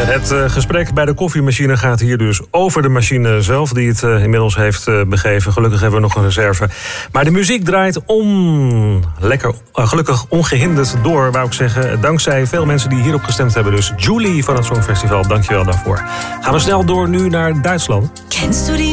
Het gesprek bij de koffiemachine gaat hier dus over de machine zelf, die het inmiddels heeft begeven. Gelukkig hebben we nog een reserve. Maar de muziek draait gelukkig ongehinderd door, wou ik zeggen. Dankzij veel mensen die hierop gestemd hebben. Dus Julie van het Songfestival, dankjewel daarvoor. Gaan we snel door nu naar Duitsland.